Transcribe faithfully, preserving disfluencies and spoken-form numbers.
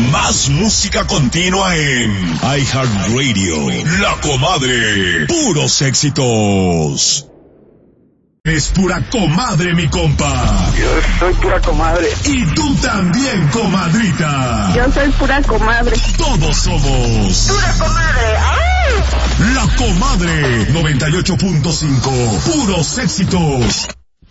Más música continua en iHeartRadio. La Comadre. Puros éxitos. Es pura comadre, mi compa. Yo soy pura comadre. Y tú también, comadrita. Yo soy pura comadre. Todos somos pura comadre. ¡Ay! La Comadre noventa y ocho punto cinco. Puros éxitos.